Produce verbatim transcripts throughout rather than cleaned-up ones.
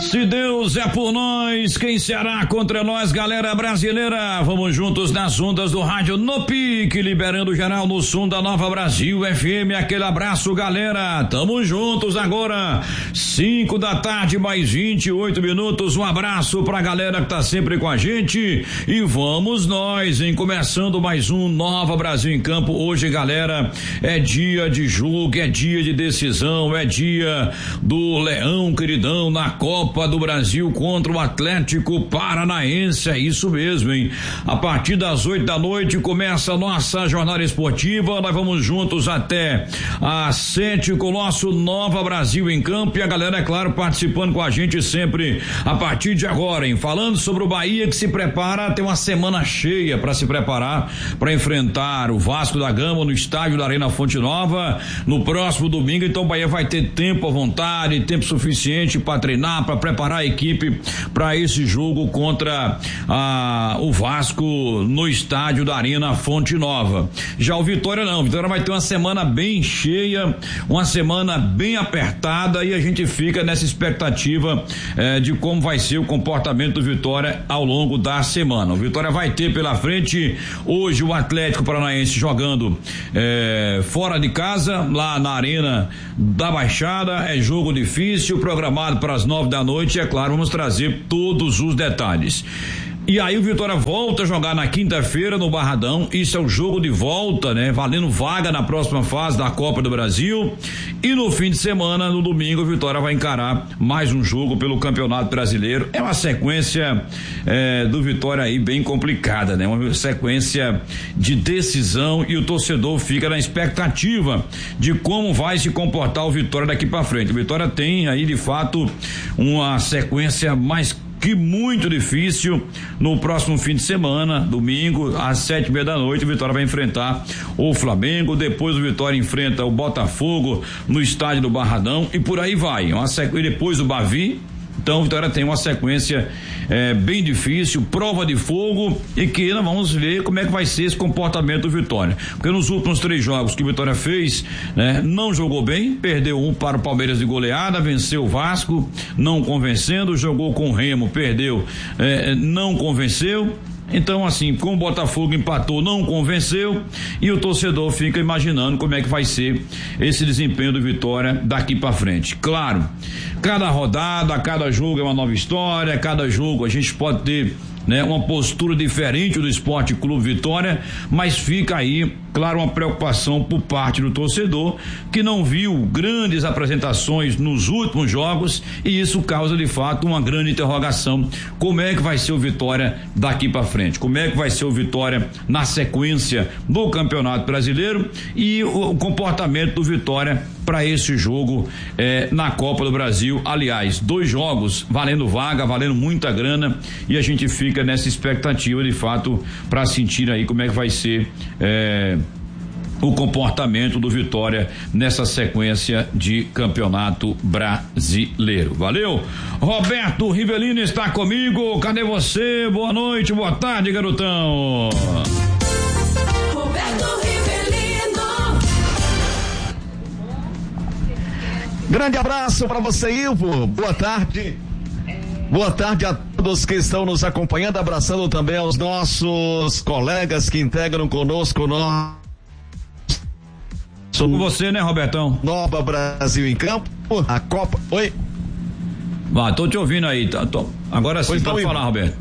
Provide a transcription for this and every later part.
Se Deus é por nós, quem será contra nós, galera brasileira? Vamos juntos nas ondas do rádio no pique, liberando geral no som da Nova Brasil F M. Aquele abraço, galera. Tamo juntos agora, cinco da tarde, mais vinte e oito minutos. Um abraço pra galera que tá sempre com a gente. E vamos nós, em começando mais um Nova Brasil em Campo. Hoje, galera, é dia de jogo, é dia de decisão, é dia do Leão queridão na Copa do Brasil contra o Atlético Paranaense. É isso mesmo, hein? A partir das oito da noite começa a nossa jornada esportiva. Nós vamos juntos até às sete com o nosso Nova Brasil em Campo. E a galera, é claro, participando com a gente sempre a partir de agora, hein? Falando sobre o Bahia, que se prepara, tem uma semana cheia para se preparar para enfrentar o Vasco da Gama no estádio da Arena Fonte Nova no próximo domingo. Então o Bahia vai ter tempo à vontade, tempo suficiente para treinar, para preparar a equipe para esse jogo contra a, o Vasco no estádio da Arena Fonte Nova. Já o Vitória não, o Vitória vai ter uma semana bem cheia, uma semana bem apertada, e a gente fica nessa expectativa eh, de como vai ser o comportamento do Vitória ao longo da semana. O Vitória vai ter pela frente hoje o Atlético Paranaense jogando eh, fora de casa, lá na Arena da Baixada. É jogo difícil, programado para as nove da noite. É claro, vamos trazer todos os detalhes. E aí o Vitória volta a jogar na quinta-feira no Barradão. Isso é o jogo de volta, né? Valendo vaga na próxima fase da Copa do Brasil. E no fim de semana, no domingo, o Vitória vai encarar mais um jogo pelo Campeonato Brasileiro. É uma sequência é, do Vitória aí bem complicada, né? Uma sequência de decisão, e o torcedor fica na expectativa de como vai se comportar o Vitória daqui para frente. O Vitória tem aí de fato uma sequência mais que muito difícil. No próximo fim de semana, domingo, às sete e meia da noite, o Vitória vai enfrentar o Flamengo. Depois o Vitória enfrenta o Botafogo no estádio do Barradão, e por aí vai. Uma sequ... E depois o Bavi. Então o Vitória tem uma sequência é, bem difícil, prova de fogo, e que nós vamos ver como é que vai ser esse comportamento do Vitória. Porque nos últimos três jogos que o Vitória fez, né, não jogou bem, perdeu um para o Palmeiras de goleada, venceu o Vasco, não convencendo, jogou com o Remo, perdeu, é, não convenceu. Então, assim, com o Botafogo empatou, não convenceu, e o torcedor fica imaginando como é que vai ser esse desempenho do Vitória daqui para frente. Claro, cada rodada, cada jogo é uma nova história, cada jogo a gente pode ter, né, uma postura diferente do Esporte Clube Vitória, mas fica aí, claro, uma preocupação por parte do torcedor, que não viu grandes apresentações nos últimos jogos, e isso causa de fato uma grande interrogação: como é que vai ser o Vitória daqui para frente, como é que vai ser o Vitória na sequência do Campeonato Brasileiro, e o, o comportamento do Vitória para esse jogo eh, na Copa do Brasil. Aliás, dois jogos valendo vaga, valendo muita grana, e a gente fica nessa expectativa de fato para sentir aí como é que vai ser eh, o comportamento do Vitória nessa sequência de Campeonato Brasileiro. Valeu? Roberto Rivelino está comigo. Cadê você? Boa noite, boa tarde, garotão. Roberto Rivelino. Grande abraço para você, Ivo. Boa tarde. Boa tarde a todos que estão nos acompanhando, abraçando também aos nossos colegas que integram conosco nós. Com você, né, Robertão? Nova Brasil em Campo, a Copa. Oi. Vai, tô te ouvindo aí. Tá, tô. Agora sim, pode falar, Roberto.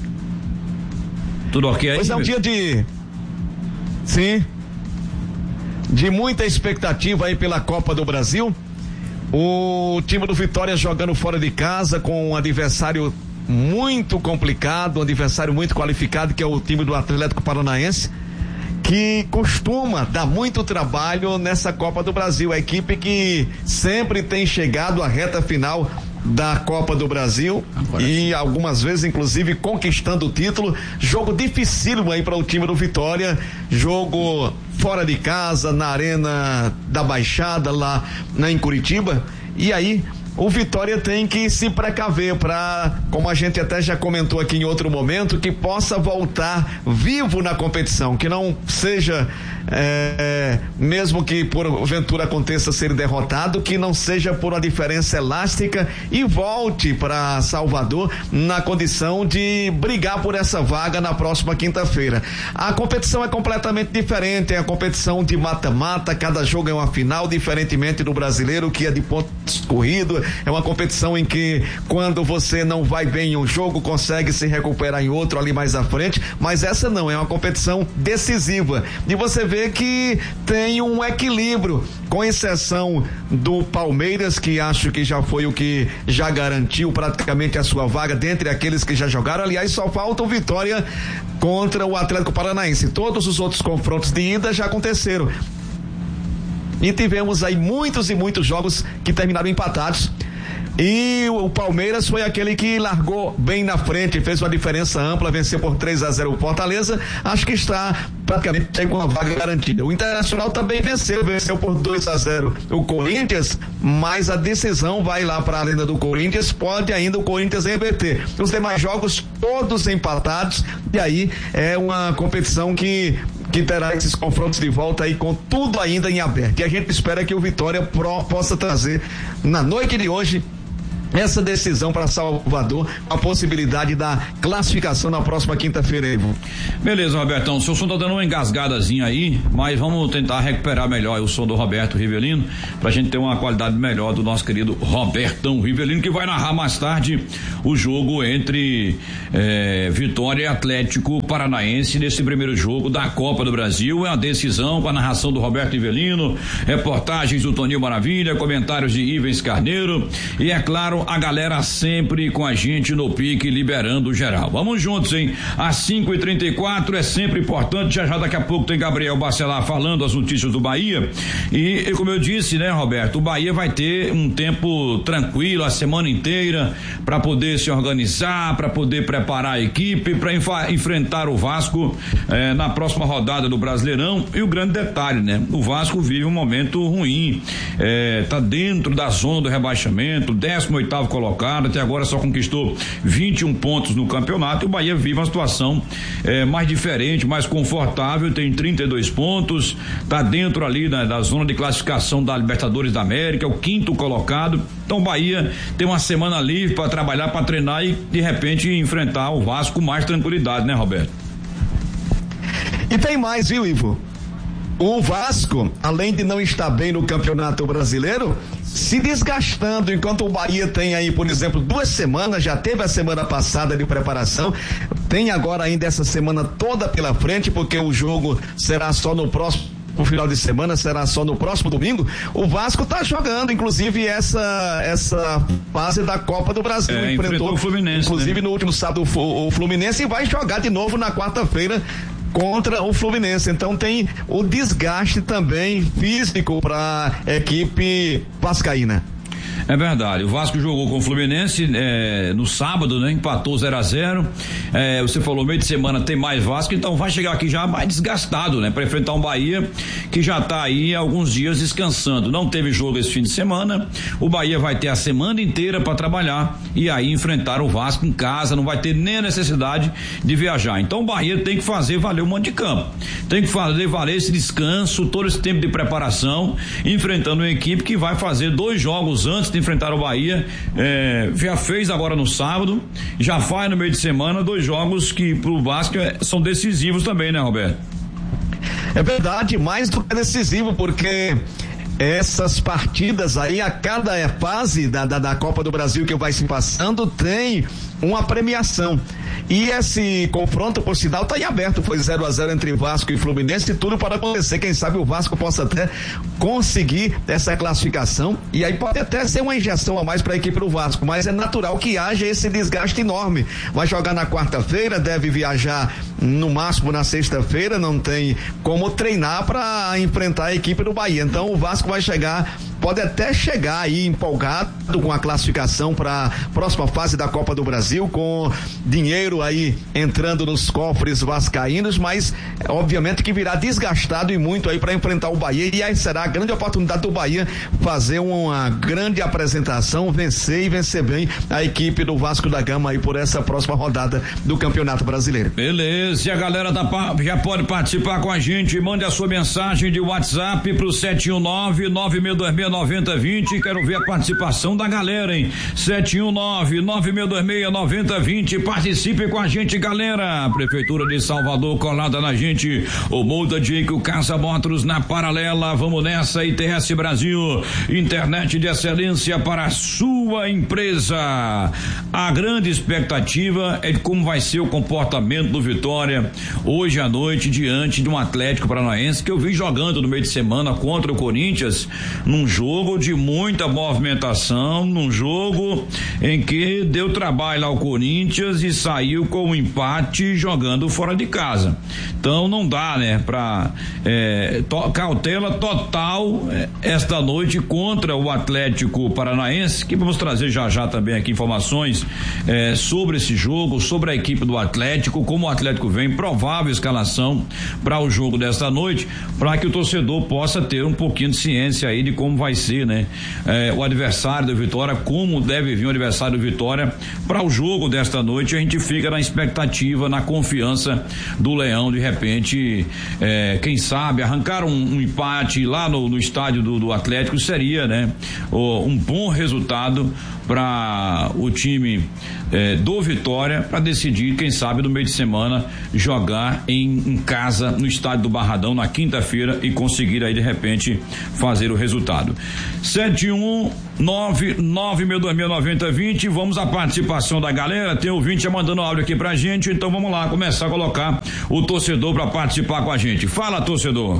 Tudo ok aí? Pois é um dia de. Sim. De muita expectativa aí pela Copa do Brasil. O time do Vitória jogando fora de casa com um adversário muito complicado, um adversário muito qualificado, que é o time do Atlético Paranaense, que costuma dar muito trabalho nessa Copa do Brasil. A equipe que sempre tem chegado à reta final da Copa do Brasil. Agora e sim, algumas vezes inclusive conquistando o título. Jogo dificílimo aí para o time do Vitória, jogo fora de casa, na Arena da Baixada, lá na, em Curitiba. E aí o Vitória tem que se precaver para, como a gente até já comentou aqui em outro momento, que possa voltar vivo na competição, que não seja, é, mesmo que porventura aconteça ser derrotado, que não seja por uma diferença elástica e volte para Salvador na condição de brigar por essa vaga na próxima quinta-feira. A competição é completamente diferente, é a competição de mata-mata, cada jogo é uma final, diferentemente do brasileiro, que é de pontos corridos, é uma competição em que quando você não vai bem em um jogo, consegue se recuperar em outro ali mais à frente, mas essa não, é uma competição decisiva, e você vê que tem um equilíbrio, com exceção do Palmeiras, que acho que já foi o que já garantiu praticamente a sua vaga dentre aqueles que já jogaram. Aliás, só falta o Vitória contra o Atlético Paranaense. Todos os outros confrontos de ida já aconteceram. E tivemos aí muitos e muitos jogos que terminaram empatados. E o Palmeiras foi aquele que largou bem na frente, fez uma diferença ampla, venceu por três a zero o Fortaleza, acho que está praticamente com uma vaga garantida. O Internacional também venceu, venceu por dois a zero o Corinthians, mas a decisão vai lá para a arena do Corinthians, pode ainda o Corinthians reverter. Os demais jogos todos empatados, e aí é uma competição que que terá esses confrontos de volta aí com tudo ainda em aberto. E a gente espera que o Vitória Pro possa trazer na noite de hoje essa decisão para Salvador, a possibilidade da classificação na próxima quinta-feira, Ivo. Beleza, Robertão, o seu som tá dando uma engasgadazinha aí, mas vamos tentar recuperar melhor o som do Roberto Rivelino, pra gente ter uma qualidade melhor do nosso querido Robertão Rivelino, que vai narrar mais tarde o jogo entre eh, Vitória e Atlético Paranaense nesse primeiro jogo da Copa do Brasil. É a decisão com a narração do Roberto Rivelino, reportagens do Toninho Maravilha, comentários de Ivens Carneiro e, é claro, a galera sempre com a gente no pique, liberando geral. Vamos juntos, hein? Às cinco e trinta e quatro é sempre importante. Já já daqui a pouco tem Gabriel Bacelar falando as notícias do Bahia. E, e como eu disse, né, Roberto? O Bahia vai ter um tempo tranquilo a semana inteira para poder se organizar, para poder preparar a equipe, para enfa- enfrentar o Vasco eh, na próxima rodada do Brasileirão. E o grande detalhe, né? O Vasco vive um momento ruim. Eh, tá dentro da zona do rebaixamento, décimo oitavo colocado, até agora só conquistou vinte e um pontos no campeonato, e o Bahia vive uma situação eh, mais diferente, mais confortável, tem trinta e dois pontos, tá dentro ali da, da zona de classificação da Libertadores da América, é o quinto colocado. Então o Bahia tem uma semana livre para trabalhar, para treinar e de repente enfrentar o Vasco com mais tranquilidade, né, Roberto? E tem mais, viu, Ivo? O Vasco, além de não estar bem no Campeonato Brasileiro, se desgastando, enquanto o Bahia tem aí, por exemplo, duas semanas, já teve a semana passada de preparação, tem agora ainda essa semana toda pela frente, porque o jogo será só no próximo o final de semana, será só no próximo domingo. O Vasco tá jogando, inclusive, essa essa fase da Copa do Brasil. É, enfrentou, enfrentou o Fluminense, inclusive, né? No último sábado o, o Fluminense, e vai jogar de novo na quarta-feira contra o Fluminense. Então tem o desgaste também físico para a equipe vascaína. É verdade, o Vasco jogou com o Fluminense é, no sábado, né? Empatou zero a zero. É, você falou meio de semana tem mais Vasco, então vai chegar aqui já mais desgastado, né? Para enfrentar um Bahia que já tá aí há alguns dias descansando. Não teve jogo esse fim de semana. O Bahia vai ter a semana inteira para trabalhar e aí enfrentar o Vasco em casa, não vai ter nem a necessidade de viajar. Então o Bahia tem que fazer valer o monte de campo. Tem que fazer valer esse descanso, todo esse tempo de preparação, enfrentando uma equipe que vai fazer dois jogos antes de enfrentar o Bahia, é, já fez agora no sábado, já faz no meio de semana dois jogos que pro Vasco é, são decisivos também, né, Roberto? É verdade, mais do que decisivo, porque essas partidas aí, a cada fase da, da, da Copa do Brasil que vai se passando, tem uma premiação. E esse confronto, por sinal, está em aberto. Foi zero a zero entre Vasco e Fluminense, e tudo para acontecer. Quem sabe o Vasco possa até conseguir essa classificação, e aí pode até ser uma injeção a mais para a equipe do Vasco, mas é natural que haja esse desgaste enorme. Vai jogar na quarta-feira, deve viajar no máximo na sexta-feira, não tem como treinar para enfrentar a equipe do Bahia. Então o Vasco vai chegar pode até chegar aí empolgado com a classificação para a próxima fase da Copa do Brasil, com dinheiro aí entrando nos cofres vascaínos, mas obviamente que virá desgastado e muito aí para enfrentar o Bahia, e aí será a grande oportunidade do Bahia fazer uma grande apresentação, vencer e vencer bem a equipe do Vasco da Gama aí por essa próxima rodada do Campeonato Brasileiro. Beleza, e a galera da, já pode participar com a gente, mande a sua mensagem de WhatsApp pro sete um nove, nove seis dois seis, nove zero dois zero, quero ver a participação da galera, hein? sete um nove, nove seis dois seis, nove zero dois zero, participe com a gente, galera. Prefeitura de Salvador colada na gente, o Multa Jake, o Casa Motors na paralela, vamos nessa. I T S Brasil, internet de excelência para a sua empresa. A grande expectativa é de como vai ser o comportamento do Vitória hoje à noite diante de um Atlético Paranaense que eu vi jogando no meio de semana contra o Corinthians, num jogo de muita movimentação, num jogo em que deu trabalho ao Corinthians e saiu com um empate jogando fora de casa. Então não dá, né, pra é, to, cautela total é, esta noite contra o Atlético Paranaense, que vamos trazer já já também aqui informações é, sobre esse jogo, sobre a equipe do Atlético, como o Atlético vem, provável escalação para o jogo desta noite, para que o torcedor possa ter um pouquinho de ciência aí de como vai ser, né, é, o adversário do Vitória, como deve vir o adversário do Vitória para o jogo desta noite. A gente fica na expectativa, na confiança do Leão, de repente, é, quem sabe arrancar um, um empate lá no, no estádio do, do Atlético seria, né, o, um bom resultado para o time eh, do Vitória, para decidir, quem sabe, no meio de semana jogar em, em casa no estádio do Barradão na quinta-feira e conseguir aí de repente fazer o resultado. sete um nove nove seis dois seis, nove zero dois zero, vamos à participação da galera. Tem ouvinte já mandando áudio aqui pra gente, então vamos lá começar a colocar o torcedor para participar com a gente. Fala, torcedor.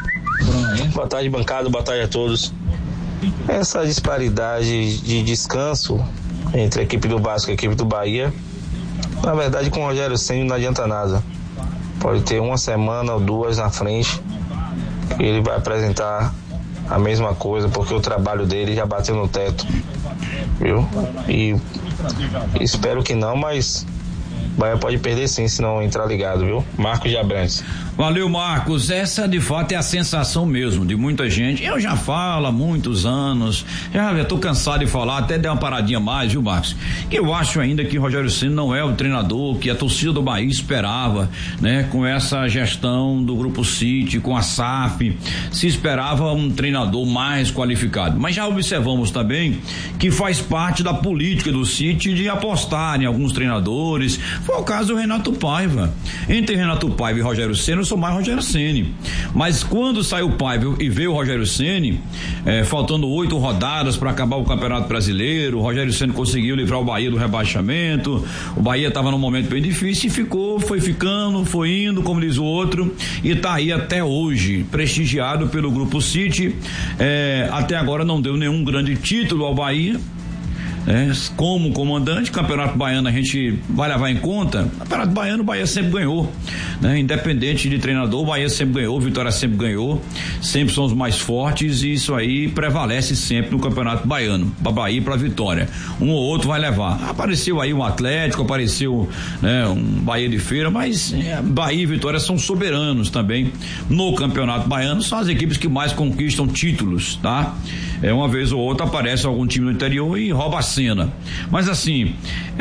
Boa tarde, bancada, boa tarde a todos. Essa disparidade de descanso entre a equipe do Vasco e a equipe do Bahia, na verdade, com o Rogério Ceni não adianta nada. Pode ter uma semana ou duas na frente que ele vai apresentar a mesma coisa, porque o trabalho dele já bateu no teto, viu? E espero que não, mas o Bahia pode perder sim se não entrar ligado, viu? Marcos de Abrantes. Valeu, Marcos. Essa de fato é a sensação mesmo de muita gente. Eu já falo há muitos anos, já estou cansado de falar, até dei uma paradinha mais, viu, Marcos? Eu acho ainda que Rogério Ceni não é o treinador que a torcida do Bahia esperava, né? Com essa gestão do Grupo City, com a S A F, se esperava um treinador mais qualificado. Mas já observamos também que faz parte da política do City de apostar em alguns treinadores. Foi o caso do Renato Paiva. Entre Renato Paiva e Rogério Ceni, eu sou mais Rogério Ceni, mas quando saiu o Paiva e veio o Rogério Ceni, eh, faltando oito rodadas para acabar o Campeonato Brasileiro, o Rogério Ceni conseguiu livrar o Bahia do rebaixamento. O Bahia estava num momento bem difícil e ficou, foi ficando, foi indo, como diz o outro, e tá aí até hoje, prestigiado pelo Grupo City. Eh, até agora não deu nenhum grande título ao Bahia. É, como comandante, Campeonato Baiano a gente vai levar em conta. Campeonato Baiano, o Bahia sempre ganhou, né? Independente de treinador, o Bahia sempre ganhou, Vitória sempre ganhou, sempre são os mais fortes e isso aí prevalece sempre no Campeonato Baiano, pra Bahia e pra Vitória. Um ou outro vai levar. Apareceu aí um Atlético, apareceu, né, um Bahia de Feira, mas é, Bahia e Vitória são soberanos também no Campeonato Baiano, são as equipes que mais conquistam títulos, tá? É, uma vez ou outra aparece algum time do interior e rouba a cena. Mas assim,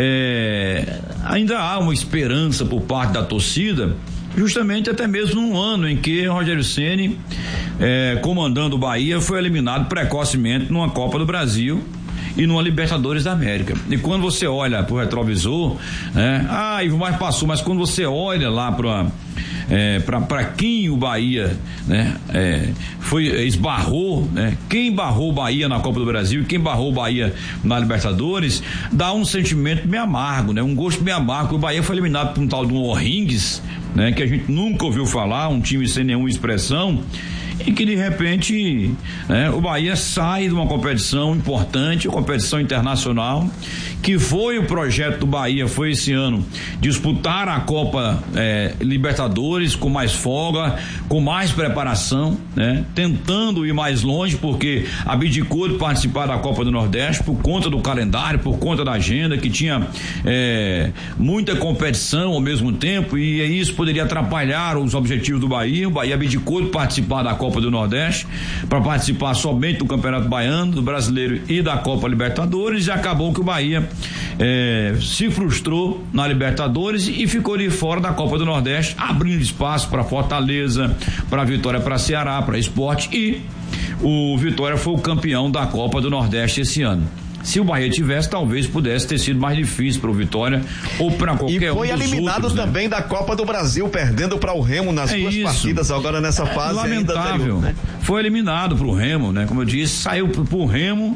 é, ainda há uma esperança por parte da torcida, justamente até mesmo num ano em que Rogério Ceni, é, comandando o Bahia, foi eliminado precocemente numa Copa do Brasil e numa Libertadores da América. E quando você olha pro retrovisor, né, ah, mas passou, mas quando você olha lá para É, para quem o Bahia, né, é, foi, esbarrou, né, quem barrou o Bahia na Copa do Brasil e quem barrou o Bahia na Libertadores, dá um sentimento meio amargo, né, um gosto meio amargo. O Bahia foi eliminado por um tal de um O'Rings, né, que a gente nunca ouviu falar, um time sem nenhuma expressão. e que de repente, né, o Bahia sai de uma competição importante, uma competição internacional, que foi o projeto do Bahia, foi esse ano, disputar a Copa eh, Libertadores com mais folga, com mais preparação, né? Tentando ir mais longe, porque abdicou de participar da Copa do Nordeste por conta do calendário, por conta da agenda, que tinha eh, muita competição ao mesmo tempo, e isso poderia atrapalhar os objetivos do Bahia. O Bahia abdicou de participar da Copa do Nordeste para participar somente do Campeonato Baiano, do Brasileiro e da Copa Libertadores, e acabou que o Bahia É, se frustrou na Libertadores e ficou de fora da Copa do Nordeste, abrindo espaço para Fortaleza, para Vitória, para Ceará, para Sport, e o Vitória foi o campeão da Copa do Nordeste esse ano. Se o Bahia tivesse, talvez pudesse ter sido mais difícil para o Vitória ou para qualquer um dos outros. E foi eliminado também, né, da Copa do Brasil, perdendo para o Remo nas é duas isso. partidas agora nessa fase. Lamentável. Ainda, né? Foi eliminado para o Remo, né? Como eu disse, saiu para o Remo,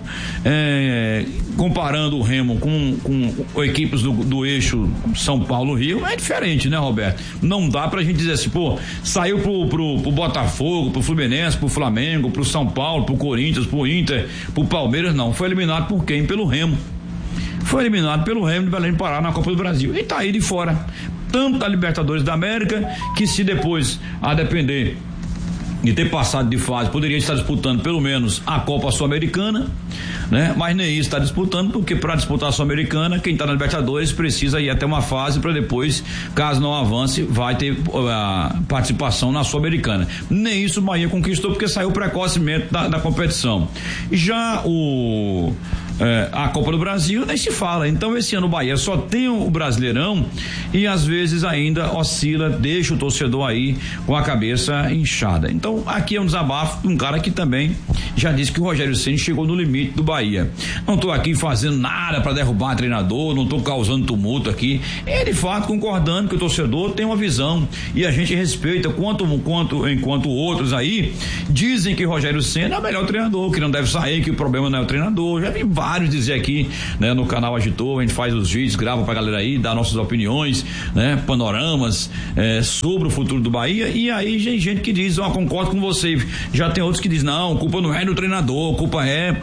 é, comparando o Remo com, com equipes do, do eixo São Paulo-Rio, é diferente, né, Roberto? Não dá pra gente dizer assim, pô, saiu pro, pro, pro Botafogo, pro Fluminense, pro Flamengo, pro São Paulo, pro Corinthians, pro Inter, pro Palmeiras, não. Foi eliminado por quem? Pelo Remo. Foi eliminado pelo Remo de Belém do Pará na Copa do Brasil. E tá aí de fora. Tanto da Libertadores da América, que se depois, a depender de ter passado de fase, poderia estar disputando pelo menos a Copa Sul-Americana, né? Mas nem isso está disputando, porque para disputar a Sul-Americana, quem está na Libertadores precisa ir até uma fase para depois, caso não avance, vai ter a participação na Sul-Americana. Nem isso o Bahia conquistou, porque saiu precocemente da, da competição. Já o É, a Copa do Brasil nem se fala. Então esse ano o Bahia só tem o Brasileirão e às vezes ainda oscila, deixa o torcedor aí com a cabeça inchada. Então aqui é um desabafo de um cara que também já disse que o Rogério Ceni chegou no limite do Bahia. Não tô aqui fazendo nada para derrubar treinador, não tô causando tumulto aqui. É de fato concordando que o torcedor tem uma visão e a gente respeita quanto, quanto enquanto outros aí dizem que o Rogério Ceni é o melhor treinador, que não deve sair, que o problema não é o treinador. Já vi vários dizer aqui, né, no canal Agitor, a gente faz os vídeos, grava pra galera aí, dá nossas opiniões, né, panoramas é, sobre o futuro do Bahia, e aí tem gente que diz, ó, oh, concordo com você. Já tem outros que dizem, não, a culpa não é do treinador, a culpa é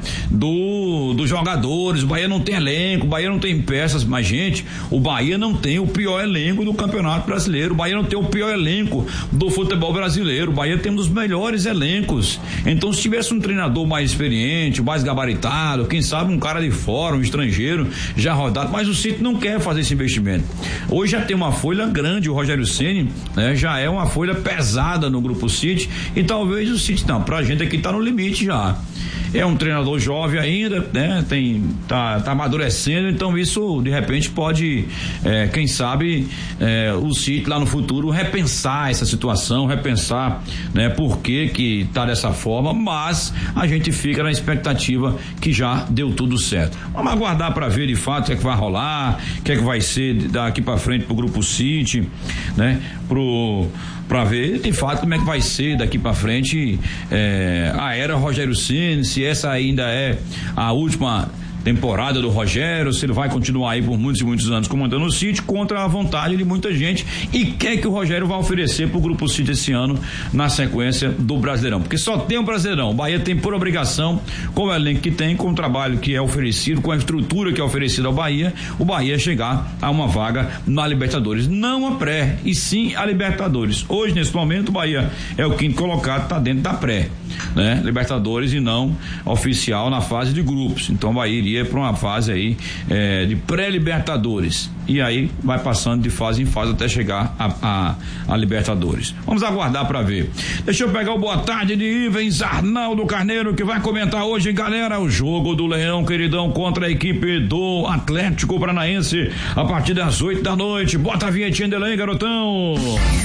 do dos jogadores, o Bahia não tem elenco, o Bahia não tem peças. Mas gente, o Bahia não tem o pior elenco do Campeonato Brasileiro, o Bahia não tem o pior elenco do futebol brasileiro, o Bahia tem um dos melhores elencos. Então se tivesse um treinador mais experiente, mais gabaritado, quem sabe um cara de fora, um estrangeiro já rodado, mas o City não quer fazer esse investimento. Hoje já tem uma folha grande, o Rogério Ceni, né, já é uma folha pesada no grupo City, e talvez o City, não, pra gente aqui tá no limite já. É um treinador jovem ainda, né? Tem, tá, tá amadurecendo, então isso de repente pode, é, quem sabe, é, o City lá no futuro repensar essa situação, repensar, né? Por que que tá dessa forma, mas a gente fica na expectativa que já deu tudo certo. Vamos aguardar para ver de fato o que é que vai rolar, o que é que vai ser daqui para frente pro grupo City, né? Pro para ver de fato como é que vai ser daqui para frente é, a era Rogério Ceni, se essa ainda é a última temporada do Rogério, se ele vai continuar aí por muitos e muitos anos comandando o City contra a vontade de muita gente, e quer que o Rogério vai oferecer pro grupo City esse ano na sequência do Brasileirão, porque só tem o Brasileirão. O Bahia tem por obrigação, com o elenco que tem, com o trabalho que é oferecido, com a estrutura que é oferecida ao Bahia, o Bahia chegar a uma vaga na Libertadores, não a pré, e sim a Libertadores. Hoje, nesse momento, o Bahia é o quinto colocado, tá dentro da pré, né? Libertadores e não oficial na fase de grupos. Então o Bahia iria para uma fase aí é, de pré-Libertadores, e aí vai passando de fase em fase até chegar a, a, a Libertadores. Vamos aguardar para ver. Deixa eu pegar o boa tarde de Ivens Arnaldo Carneiro, que vai comentar hoje, galera, o jogo do Leão, queridão, contra a equipe do Atlético Paranaense a partir das oito da noite. Bota a vinhetinha dele aí, garotão.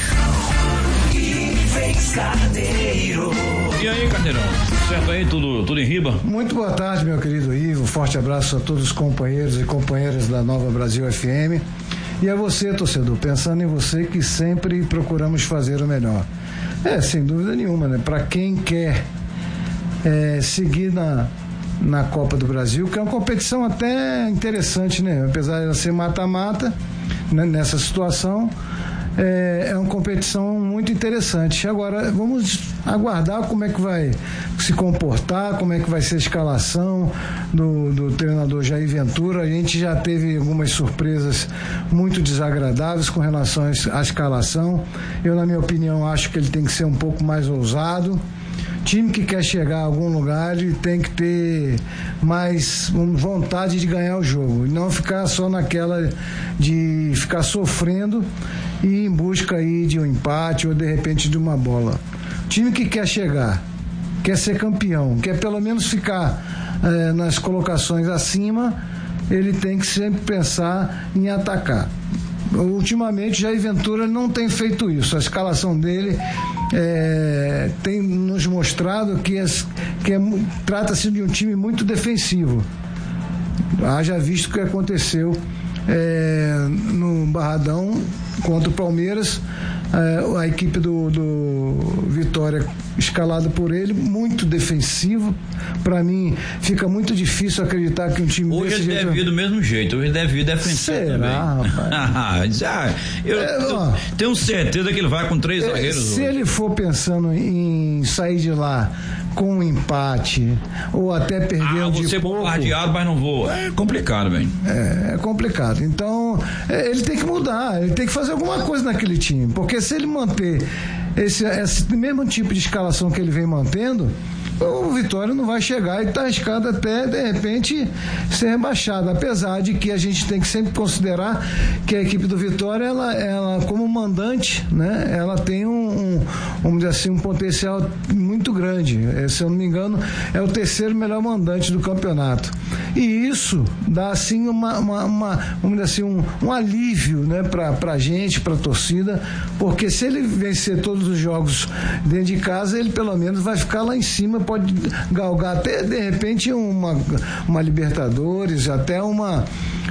Ivens Carneiro. E aí, Carneirão? Certo aí? Tudo, tudo em riba? Muito boa tarde, meu querido Ivo. Forte abraço a todos os companheiros e companheiras da Nova Brasil F M. E a você, torcedor, pensando em você, que sempre procuramos fazer o melhor. É, sem dúvida nenhuma, né? Para quem quer é, seguir na, na Copa do Brasil, que é uma competição até interessante, né? Apesar de ela ser mata-mata, né? Nessa situação, é, é uma competição muito interessante. Agora, vamos aguardar como é que vai se comportar, como é que vai ser a escalação do, do treinador Jair Ventura. A gente já teve algumas surpresas muito desagradáveis com relação à escalação. Eu, na minha opinião, acho que ele tem que ser um pouco mais ousado. Time que quer chegar a algum lugar, ele tem que ter mais vontade de ganhar o jogo e não ficar só naquela de ficar sofrendo e ir em busca aí de um empate ou de repente de uma bola. Time que quer chegar, quer ser campeão, quer pelo menos ficar eh, nas colocações acima, ele tem que sempre pensar em atacar. Ultimamente, Jair Ventura não tem feito isso. A escalação dele é, tem nos mostrado que, é, que é, trata-se de um time muito defensivo. Haja visto o que aconteceu é, no Barradão contra o Palmeiras. É, a equipe do, do Vitória, escalada por ele, muito defensivo. Para mim, fica muito difícil acreditar que um time hoje desse ele jeito... deve vir do mesmo jeito, hoje ele deve vir defensivo. Será, também. rapaz? ah, eu, é, eu tenho certeza que ele vai com três é, zagueiros. Se hoje. ele for pensando em sair de lá com um empate ou até perdendo ah, de você pouco... bombardeado, mas não voa. É complicado, velho. É, é complicado. Então, é, ele tem que mudar, ele tem que fazer alguma coisa naquele time, porque se ele manter esse, esse mesmo tipo de escalação que ele vem mantendo, o Vitória não vai chegar e está arriscado até, de repente, ser rebaixado. Apesar de que a gente tem que sempre considerar que a equipe do Vitória, ela, ela como mandante, né, ela tem um, um, vamos dizer assim, um potencial muito grande. Se eu não me engano, é o terceiro melhor mandante do campeonato. E isso dá, assim, uma, uma, uma vamos dizer assim, um, um alívio, né, para a gente, para a torcida, porque se ele vencer todos os jogos dentro de casa, ele pelo menos vai ficar lá em cima, pode galgar até de repente uma, uma Libertadores, até uma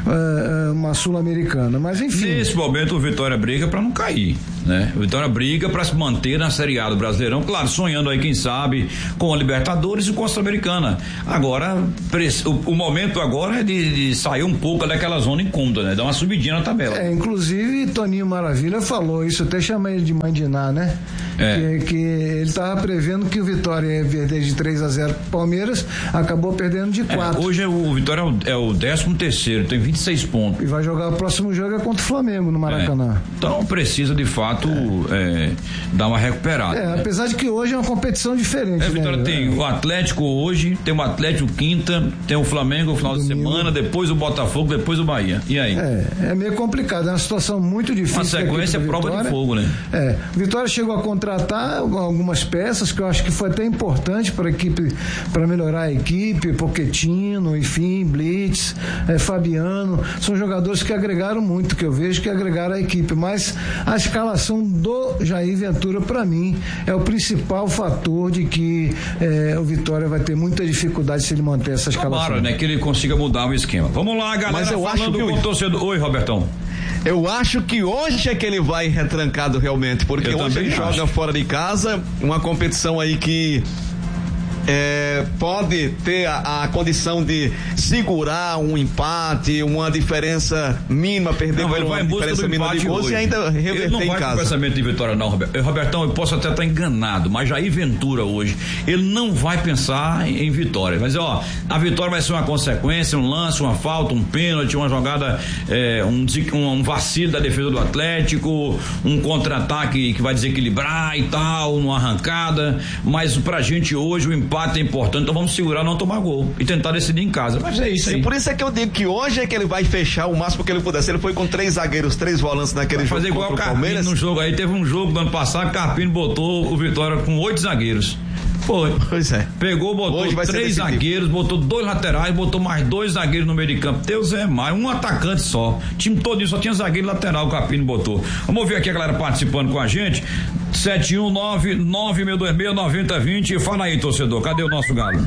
uh, uma Sul-Americana, mas enfim. Nesse momento o Vitória briga para não cair, né? O Vitória briga para se manter na Série A do Brasileirão, claro, sonhando aí, quem sabe, com a Libertadores e com a Sul-Americana. Agora, o, o momento agora é de, de sair um pouco daquela zona incômoda, né? Dar uma subidinha na tabela. É, inclusive Toninho Maravilha falou isso, até chamei ele de Mandiná, né? É. Que, que ele estava prevendo que o Vitória ia perder de três a zero pro Palmeiras, acabou perdendo de quatro. É, hoje é o Vitória é o décimo terceiro, tem vinte e seis pontos. E vai jogar o próximo jogo é contra o Flamengo no Maracanã. É. Então precisa de fato é. É, dar uma recuperada. É, né? Apesar de que hoje é uma competição diferente. É, Vitória, né? tem o Atlético hoje, tem o Atlético quinta, tem o Flamengo no final Domingo. de semana, depois o Botafogo, depois o Bahia. E aí? É, é meio complicado, é uma situação muito difícil. Uma sequência é prova Vitória. de fogo, né? É, Vitória chegou a contratar algumas peças que eu acho que foi até importante para a equipe, para melhorar a equipe, Pochettino, enfim, Blitz, é, Fabiano, são jogadores que agregaram muito, que eu vejo que agregaram a equipe, mas a escalação do Jair Ventura, para mim, é o principal fator de que é, o Vitória vai ter muita dificuldade se ele manter essa escalação. Claro, né, que ele consiga mudar o esquema. Vamos lá, galera, mas eu falando acho que com eu... o torcedor. Oi, Robertão. Eu acho que hoje é que ele vai retrancado realmente, porque eu hoje ele acho. joga fora de casa, uma competição aí que É, pode ter a, a condição de segurar um empate, uma diferença mínima, perder não, por ele uma vai em busca diferença do mínima de gols hoje. e ainda reverter ele não em vai casa. Com pensamento de vitória não, Roberto. Robertão, eu posso até estar enganado, mas Jair Ventura hoje, ele não vai pensar em, em vitória. Mas ó, a vitória vai ser uma consequência, um lance, uma falta, um pênalti, uma jogada, é, um, um vacilo da defesa do Atlético, um contra-ataque que vai desequilibrar e tal, uma arrancada, mas pra gente hoje o empate é importante, então vamos segurar, não tomar gol e tentar decidir em casa, mas é isso aí. E por isso é que eu digo que hoje é que ele vai fechar o máximo que ele puder. Se ele foi com três zagueiros, três volantes naquele vai jogo fazer igual o Carpini no jogo aí, teve um jogo do ano passado, Carpini botou o Vitória com oito zagueiros. Foi. Pois é. Pegou, botou três zagueiros, botou dois laterais, botou mais dois zagueiros no meio de campo. Deus é mais, um atacante só. O time todo só tinha zagueiro lateral, o Carpini botou. Vamos ver aqui a galera participando com a gente. sete um nove nove seis dois seis nove zero dois zero. Fala aí, torcedor, cadê o nosso galo?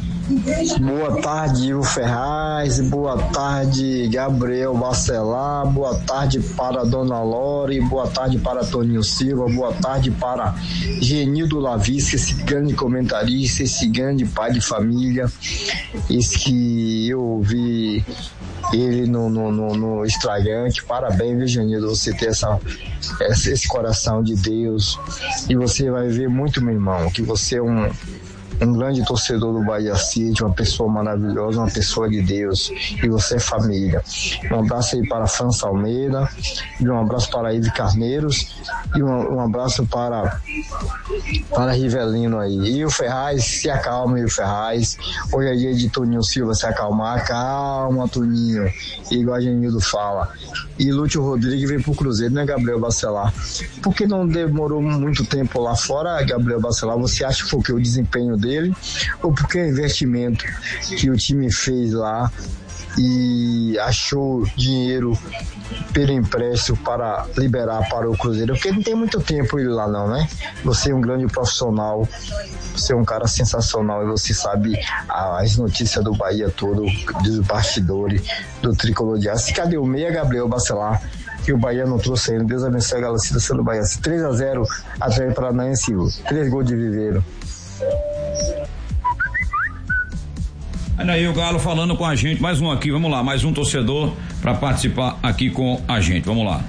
Boa tarde, Ivo Ferraz. Boa tarde, Gabriel Bacelar. Boa tarde para Dona Lore. Boa tarde para Toninho Silva. Boa tarde para Genildo Lavisca, esse grande comentarista, esse grande pai de família, esse que eu ouvi ele no, no, no, no Estragante. Parabéns, viu, Janildo, você ter essa, esse coração de Deus, e você vai ver muito, meu irmão, que você é um um grande torcedor do Bahia City, uma pessoa maravilhosa, uma pessoa de Deus, e você é família. Um abraço aí para a França Almeida, e um abraço para a Ive Carneiros, e um, um abraço para para Rivelino aí. E o Ferraz, se acalma, e o Ferraz, hoje é dia de Toninho Silva se acalmar, calma, Toninho, igual a Genildo fala. E Lúcio Rodrigues veio pro Cruzeiro, né, Gabriel Bacelar? Por que não demorou muito tempo lá fora, Gabriel Bacelar? Você acha que foi o que o desempenho dele, ou porque o investimento que o time fez lá e achou dinheiro pelo empréstimo para liberar para o Cruzeiro? Porque não tem muito tempo ele lá não, né? Você é um grande profissional, você é um cara sensacional, e você sabe as notícias do Bahia todo, dos bastidores do Tricolor de Aço. Cadê o meia, Gabriel Bacelar, que o Bahia não trouxe ainda? Deus abençoe a Galacida do Bahia. três a zero Atlético Paranaense, três gols de Viveiro. Olha aí o Galo falando com a gente, mais um aqui, vamos lá, mais um torcedor para participar aqui com a gente, vamos lá.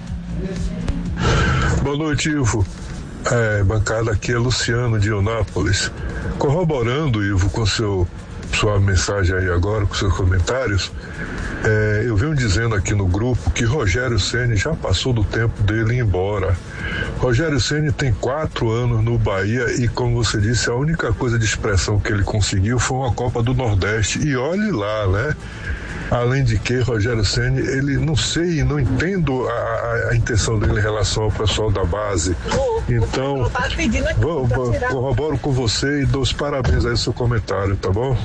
Boa noite, Ivo. É, bancada aqui é Luciano de Eunápolis. Corroborando, Ivo, com seu, sua mensagem aí agora, com seus comentários, é, eu venho dizendo aqui no grupo que Rogério Ceni já passou do tempo dele ir embora. Rogério Ceni tem quatro anos no Bahia e, como você disse, a única coisa de expressão que ele conseguiu foi uma Copa do Nordeste. E olhe lá, né? Além de que, Rogério Ceni, ele, não sei, não entendo a, a, a intenção dele em relação ao pessoal da base. Então, vou, vou, corroboro com você e dou os parabéns aí no seu comentário, tá bom?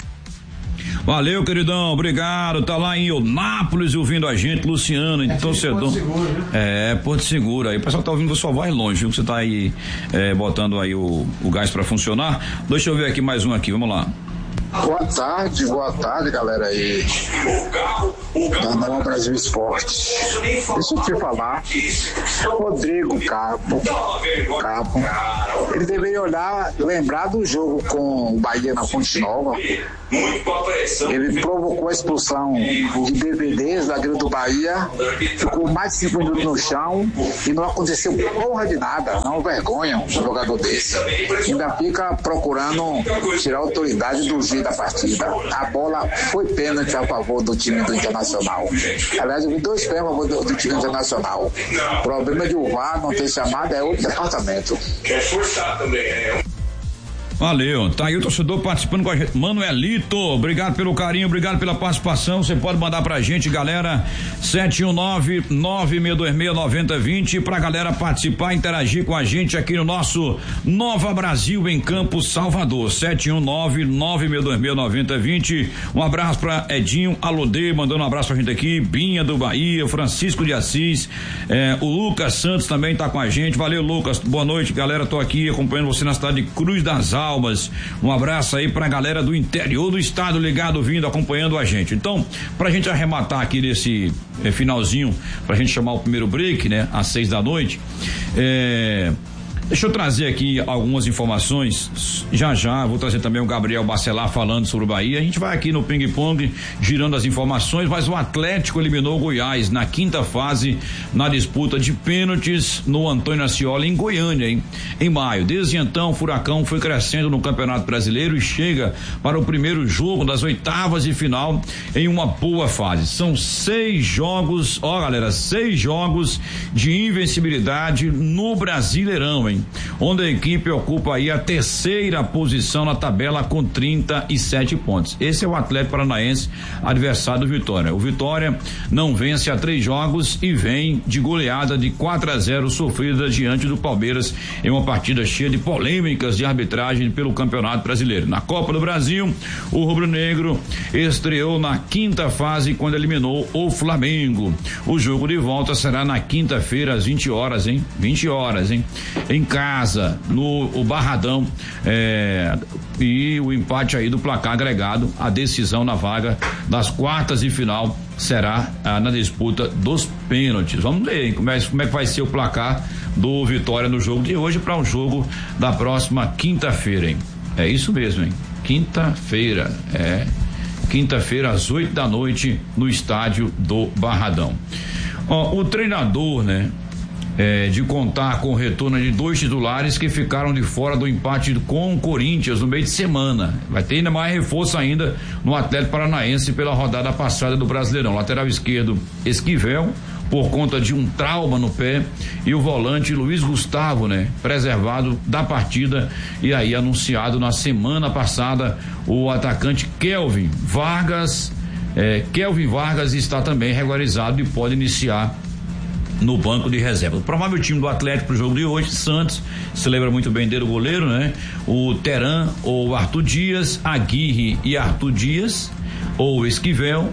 Valeu, queridão, obrigado. Tá lá em Eunápolis ouvindo a gente, Luciano, é, torcedor. Porto Seguro, né? É, Porto Seguro. Aí o pessoal tá ouvindo a sua voz longe, viu? Que você tá aí é, botando aí o, o gás pra funcionar. Deixa eu ver aqui mais um aqui, vamos lá. Boa tarde, boa tarde, galera aí da Nova Brasil Esporte. Deixa eu te falar, Rodrigo Capo, Capo, ele deveria olhar, lembrar do jogo com o Bahia na Fonte Nova. Ele provocou a expulsão de D V Ds da Grande do Bahia, ficou mais de cinco minutos no chão e não aconteceu porra de nada. É uma vergonha um jogador desse. Ainda fica procurando tirar a autoridade do jeito da partida. A bola foi pênalti a favor do time do Internacional. Aliás, eu vi dois pênaltis a favor do, do time internacional. O problema de o V A R não ter chamado é outro departamento. É forçado também, é. Valeu, tá aí o torcedor participando com a gente. Manuelito, obrigado pelo carinho, obrigado pela participação. Você pode mandar pra gente, galera, sete um nove, nove seis dois seis, nove zero dois zero, pra galera participar, interagir com a gente aqui no nosso Nova Brasil em Campos, Salvador. sete um nove, nove seis dois seis, nove zero dois zero. Um abraço pra Edinho Alodê, mandando um abraço pra gente aqui, Binha do Bahia, Francisco de Assis, é, o Lucas Santos também tá com a gente. Valeu, Lucas, boa noite, galera, tô aqui acompanhando você na cidade de Cruz das Almas. Um abraço aí pra galera do interior do estado ligado, vindo, acompanhando a gente. Então, pra gente arrematar aqui nesse é, finalzinho, pra gente chamar o primeiro break, né, às seis da noite, é, deixa eu trazer aqui algumas informações, já já, vou trazer também o Gabriel Bacelar falando sobre o Bahia. A gente vai aqui no ping-pong girando as informações, mas o Atlético eliminou o Goiás na quinta fase na disputa de pênaltis no Antônio Ascioli em Goiânia, hein? Em maio. Desde então, o Furacão foi crescendo no Campeonato Brasileiro e chega para o primeiro jogo das oitavas de final em uma boa fase. São seis jogos, ó galera, seis jogos de invencibilidade no Brasileirão, hein? Onde a equipe ocupa aí a terceira posição na tabela com trinta e sete pontos. Esse é o Atlético Paranaense, adversário do Vitória. O Vitória não vence há três jogos e vem de goleada de quatro a zero sofrida diante do Palmeiras em uma partida cheia de polêmicas de arbitragem pelo Campeonato Brasileiro. Na Copa do Brasil, o rubro-negro estreou na quinta fase quando eliminou o Flamengo. O jogo de volta será na quinta-feira às vinte horas, hein? vinte horas, hein? Em casa, no o Barradão, é, e o empate aí do placar agregado, a decisão na vaga das quartas de final será ah, na disputa dos pênaltis. Vamos ver hein, como, é, como é que vai ser o placar do Vitória no jogo de hoje para o jogo da próxima quinta-feira, hein? É isso mesmo, hein? Quinta-feira, é. quinta-feira às oito da noite no estádio do Barradão. Ó, o treinador, né? É, de contar com o retorno de dois titulares que ficaram de fora do empate com o Corinthians no meio de semana. Vai ter ainda mais reforço ainda no Atlético Paranaense pela rodada passada do Brasileirão. Lateral esquerdo, Esquivel, por conta de um trauma no pé, e o volante Luiz Gustavo, né? Preservado da partida, e aí anunciado na semana passada o atacante Kelvin Vargas. É, Kelvin Vargas está também regularizado e pode iniciar no banco de reserva. O provável time do Atlético pro jogo de hoje: Santos, se lembra muito bem dele, o goleiro, né? O Teran ou Arthur Dias, Aguirre e Arthur Dias, ou Esquivel,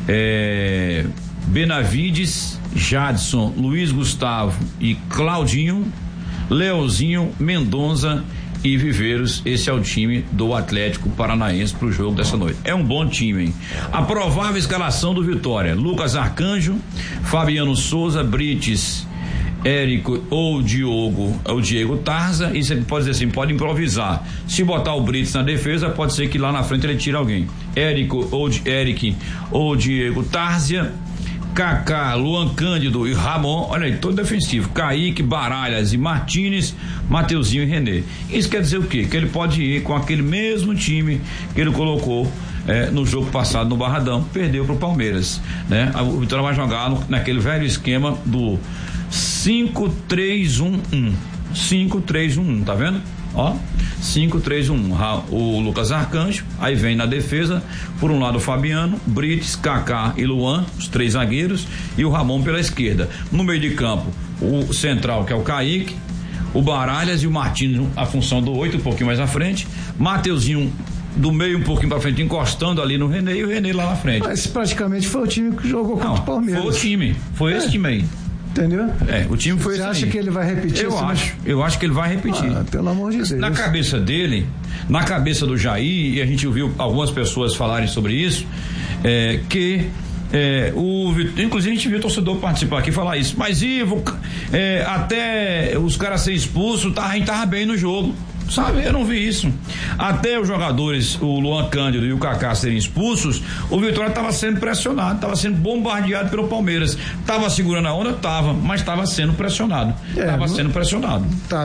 é, Benavides, Jadson, Luiz Gustavo e Claudinho, Leozinho, Mendonça e Viveiros. Esse é o time do Atlético Paranaense pro jogo dessa noite. É um bom time, hein? A provável escalação do Vitória: Lucas Arcanjo, Fabiano Souza, Brites, Érico ou Diogo, ou Diego Tarza. Isso ele pode dizer assim, pode improvisar. Se botar o Brites na defesa, pode ser que lá na frente ele tire alguém. Érico ou Eric ou Diego Tarzia, Kaká, Luan Cândido e Ramon, olha aí, todo defensivo. Kaique, Baralhas e Martínez, Mateuzinho e René. Isso quer dizer o quê? Que ele pode ir com aquele mesmo time que ele colocou eh, no jogo passado no Barradão, perdeu pro Palmeiras, né? O Vitória vai jogar no, naquele velho esquema do cinco três um um. cinco três um um, tá vendo? Ó, cinco três um um. O Lucas Arcanjo, aí vem na defesa, por um lado o Fabiano, Brites, Kaká e Luan, os três zagueiros, e o Ramon pela esquerda. No meio de campo, o central, que é o Kaique, o Baralhas e o Martins, a função do oito, um pouquinho mais à frente. Mateuzinho do meio um pouquinho pra frente, encostando ali no René, e o René lá na frente. Mas praticamente foi o time que jogou contra o Palmeiras. Foi o time, foi é. esse time aí. Entendeu? É, o time foi. Você acha aí. que ele vai repetir? Eu acho, né? eu acho que ele vai repetir. Ah, pelo amor de Deus. Na cabeça dele, na cabeça do Jair, e a gente ouviu algumas pessoas falarem sobre isso, é, que é, o, inclusive a gente viu o torcedor participar aqui e falar isso, mas Ivo, é, até os caras serem expulsos, tá, a gente tava bem no jogo. Sabe, eu não vi isso. Até os jogadores, o Luan Cândido e o Kaká serem expulsos, o Vitória estava sendo pressionado, estava sendo bombardeado pelo Palmeiras. Estava segurando a onda? Tava, mas estava sendo pressionado. Estava é, sendo pressionado. Tá.